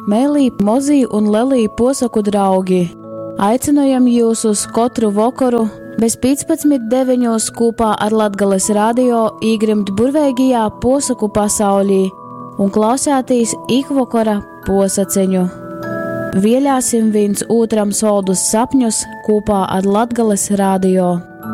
Mēlī, mozī un lelī posaku draugi. Aicinojam jūs uz katru vakaru bez 15:9 kopā ar Latgales radio īgrimt burveigajā posaku pasaulī un klausētīs ikvakara posaceņu. Vielāsim viens otram soldus sapņus kopā ar Latgales radio.